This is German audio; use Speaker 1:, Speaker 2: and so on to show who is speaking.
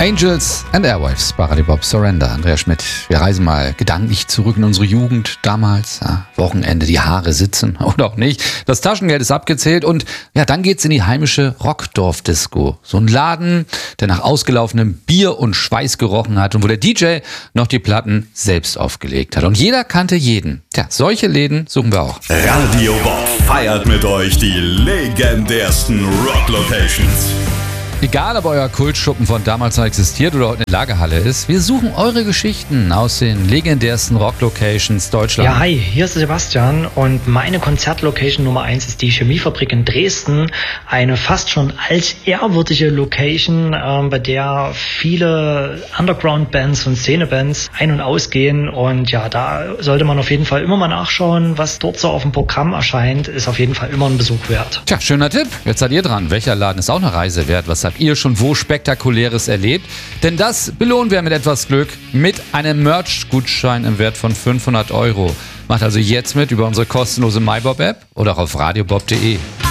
Speaker 1: Angels and Airwaves bei Radio Bob Surrender. Andreas Schmidt, wir reisen mal gedanklich zurück in unsere Jugend damals. Ja, Wochenende, die Haare sitzen oder auch nicht. Das Taschengeld ist abgezählt und ja, dann geht's in die heimische Rockdorf-Disco. So ein Laden, der nach ausgelaufenem Bier und Schweiß gerochen hat und wo der DJ noch die Platten selbst aufgelegt hat. Und jeder kannte jeden. Tja, solche Läden suchen wir auch.
Speaker 2: Radio Bob feiert mit euch die legendärsten Rock-Locations.
Speaker 1: Egal, ob euer Kultschuppen von damals noch existiert oder heute eine Lagerhalle ist, wir suchen eure Geschichten aus den legendärsten Rock-Locations Deutschlands.
Speaker 3: Ja, hi, hier ist Sebastian und meine Konzertlocation Nummer 1 ist die Chemiefabrik in Dresden. Eine fast schon altehrwürdige Location, bei der viele Underground-Bands und Szene-Bands ein- und ausgehen. Und ja, da sollte man auf jeden Fall immer mal nachschauen, was dort so auf dem Programm erscheint. Ist auf jeden Fall immer ein Besuch wert.
Speaker 1: Tja, schöner Tipp. Jetzt seid ihr dran. Welcher Laden ist auch eine Reise wert? Was habt ihr schon wo Spektakuläres erlebt? Denn das belohnen wir mit etwas Glück mit einem Merch-Gutschein im Wert von 500 €. Macht also jetzt mit über unsere kostenlose MyBob-App oder auch auf radiobob.de.